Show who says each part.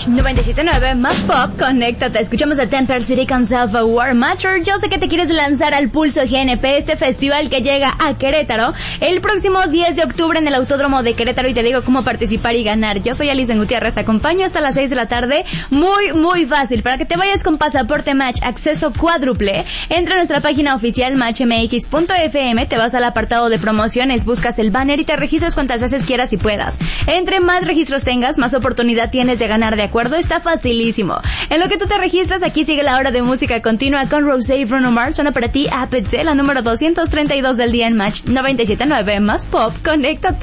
Speaker 1: Match 97.9 más pop, conéctate. Escuchamos a Temper City con Self Aware Matter. Yo sé que te quieres lanzar al Pulso GNP, este festival que llega a Querétaro el próximo 10 de octubre en el Autódromo de Querétaro, y te digo cómo participar y ganar. Yo soy Alison Gutiérrez, te acompaño hasta las 6 de la tarde. Muy fácil. Para que te vayas con pasaporte Match, acceso cuádruple, entra a nuestra página oficial matchmx.fm, te vas al apartado de promociones, buscas el banner y te registras cuantas veces quieras y puedas. Entre más registros tengas, más oportunidad tienes de ganar, ¿de acuerdo? Está facilísimo. En lo que tú te registras, aquí sigue la hora de música continua con Rosé y Bruno Mars. Suena para ti Apetze, la número 232 del día en Match 97.9 más pop. Conéctate.